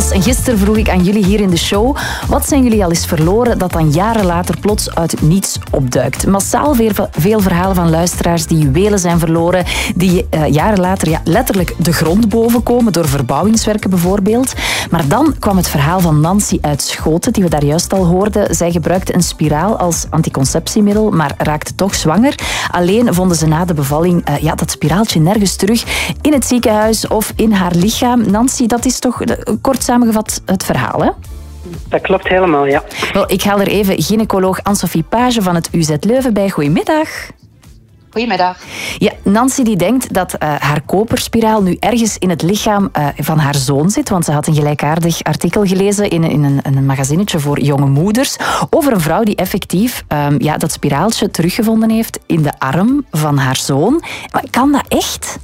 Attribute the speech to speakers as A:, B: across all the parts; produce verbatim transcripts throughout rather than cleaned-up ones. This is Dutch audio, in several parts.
A: spiraaltjes. En gisteren vroeg ik aan jullie hier in de show, wat zijn jullie al eens verloren dat dan jaren later plots uit het niets opduikt? Massaal veel, veel verhalen van luisteraars die juwelen zijn verloren, die uh, jaren later ja, letterlijk de grond boven komen, door verbouwingswerken bijvoorbeeld. Maar dan kwam het verhaal van Nancy uit Schoten, die we daar juist al hoorden. Zij gebruikte een spiraal als anticonceptiemiddel, maar raakte toch zwanger. Alleen vonden ze na de bevalling uh, ja, dat spiraaltje nergens terug in het ziekenhuis of in haar lichaam. Nancy, dat is toch uh, kort samengevat het verhaal, hè?
B: Dat klopt helemaal, ja.
A: Wel, ik haal er even gynaecoloog Anne-Sophie Page van het U Z Leuven bij. Goedemiddag.
C: Goedemiddag.
A: Ja, Nancy die denkt dat uh, haar koperspiraal nu ergens in het lichaam uh, van haar zoon zit, want ze had een gelijkaardig artikel gelezen in, in een, een magazinetje voor jonge moeders over een vrouw die effectief um, ja, dat spiraaltje teruggevonden heeft in de arm van haar zoon. Maar kan dat echt?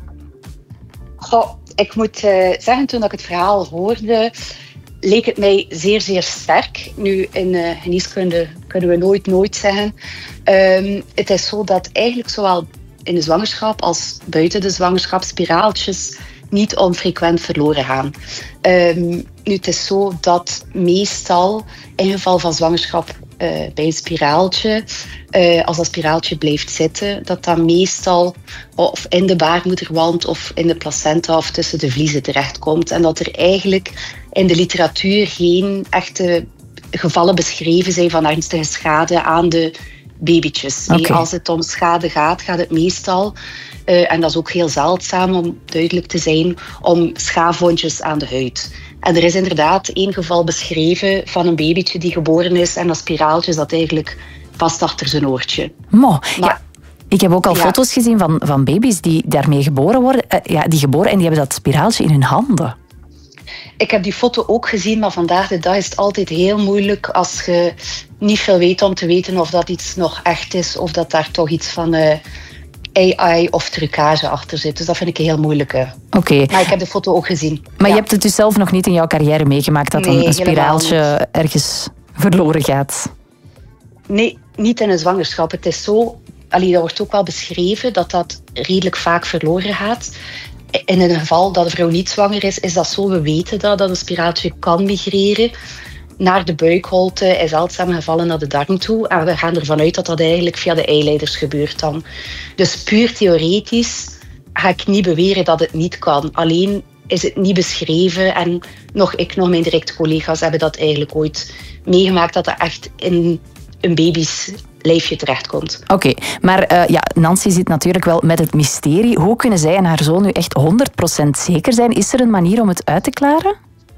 C: Goh, ik moet uh, zeggen, toen ik het verhaal hoorde, leek het mij zeer, zeer sterk. Nu, in uh, geneeskunde kunnen we nooit, nooit zeggen. Um, het is zo dat eigenlijk zowel in de zwangerschap als buiten de zwangerschap spiraaltjes niet onfrequent verloren gaan. Um, nu, het is zo dat meestal in geval van zwangerschap uh, bij een spiraaltje, uh, als dat spiraaltje blijft zitten, dat dat meestal of in de baarmoederwand of in de placenta of tussen de vliezen terechtkomt. En dat er eigenlijk in de literatuur geen echte gevallen beschreven zijn van ernstige schade aan de babytjes.
A: Okay.
C: Nee, als het om schade gaat, gaat het meestal, uh, en dat is ook heel zeldzaam om duidelijk te zijn, om schaafwondjes aan de huid. En er is inderdaad één geval beschreven van een babytje die geboren is en dat spiraaltje zat eigenlijk vast achter zijn oortje.
A: Mo,
C: maar,
A: ja. Ik heb ook al
C: ja.
A: foto's gezien van, van baby's die daarmee geboren worden. Uh, ja, die geboren en die hebben dat spiraaltje in hun handen.
C: Ik heb die foto ook gezien, maar vandaag de dag is het altijd heel moeilijk als je niet veel weet om te weten of dat iets nog echt is of dat daar toch iets van uh, A I of trucage achter zit. Dus dat vind ik een heel moeilijke.
A: Oké. Okay.
C: Maar ik heb de foto ook gezien.
A: Maar
C: ja.
A: je hebt het dus zelf nog niet in jouw carrière meegemaakt dat
C: nee,
A: een spiraaltje ergens verloren gaat?
C: Nee, niet in een zwangerschap. Het is zo, allee, dat wordt ook wel beschreven dat dat redelijk vaak verloren gaat. In een geval dat de vrouw niet zwanger is, is dat zo. We weten dat, dat een spiraaltje kan migreren naar de buikholte, in zeldzame gevallen naar de darm toe. En we gaan ervan uit dat dat eigenlijk via de eileiders gebeurt dan. Dus puur theoretisch ga ik niet beweren dat het niet kan. Alleen is het niet beschreven en nog ik, nog mijn directe collega's hebben dat eigenlijk ooit meegemaakt, dat dat echt in een baby's lijfje terechtkomt.
A: Oké, okay, maar uh, ja, Nancy zit natuurlijk wel met het mysterie. Hoe kunnen zij en haar zoon nu echt honderd procent zeker zijn? Is er een manier om het uit te klaren?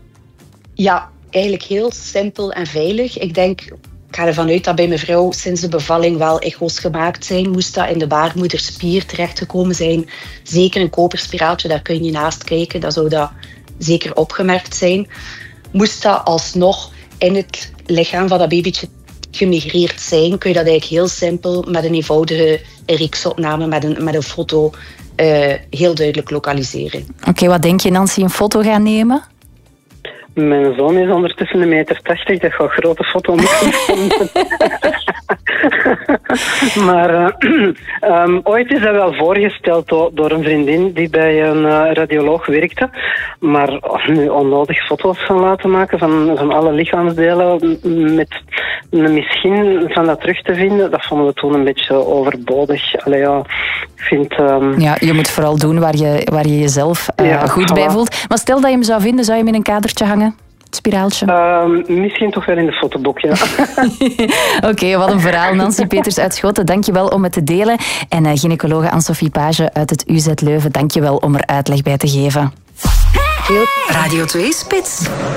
C: Ja, eigenlijk heel simpel en veilig. Ik denk, ik ga ervan uit dat bij mijn vrouw sinds de bevalling wel echo's gemaakt zijn. Moest dat in de baarmoederspier terechtgekomen zijn, zeker een koperspiraaltje, daar kun je naast kijken. Dat zou dat zeker opgemerkt zijn. Moest dat alsnog in het lichaam van dat babytje gemigreerd zijn, kun je dat eigenlijk heel simpel met een eenvoudige R X-opname met een, met een foto uh, heel duidelijk lokaliseren.
A: Oké, okay, wat denk je, Nancy, een foto gaan nemen?
B: Mijn zoon is ondertussen een meter tachtig, dat gaat een grote foto moeten vinden. Maar uh, um, ooit is dat wel voorgesteld door, door een vriendin die bij een uh, radioloog werkte. Maar oh, nu onnodig foto's van laten maken van, van alle lichaamsdelen met misschien van dat terug te vinden, dat vonden we toen een beetje overbodig. Allee, ja, ik vind... Um...
A: Ja, je moet vooral doen waar je, waar je jezelf uh, ja, goed voilà. bij voelt. Maar stel dat je hem zou vinden, zou je hem in een kadertje hangen? Het spiraaltje?
B: Uh, misschien toch wel in de fotoboek, ja.
A: Oké, okay, wat een verhaal. Nancy Peters uit Schoten, dank je wel om het te delen. En uh, gynaecologe Anne-Sophie Page uit het U Z Leuven, dank je wel om er uitleg bij te geven.
D: Radio twee Spits.